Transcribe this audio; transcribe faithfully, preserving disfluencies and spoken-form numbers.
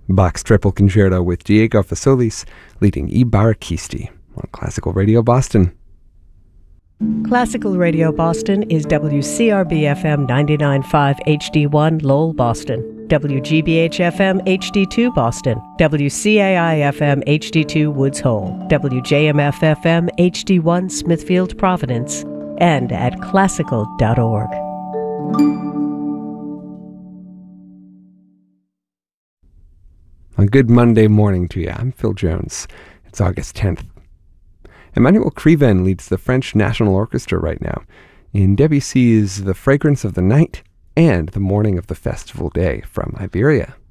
Bach's Triple Concerto with Diego Fasolis leading I Barrachisti on Classical Radio Boston. Classical Radio Boston is W C R B F M ninety-nine point five H D one Lowell, Boston, W G B H F M H D two Boston, W C A I F M H D two Woods Hole, W J M F F M H D one Smithfield, Providence, and at classical dot org. A good Monday morning to you. I'm Phil Jones. It's August tenth. Emmanuel Kriven leads the French National Orchestra right now in Debussy's The Fragrance of the Night and The Morning of the Festival Day from Iberia.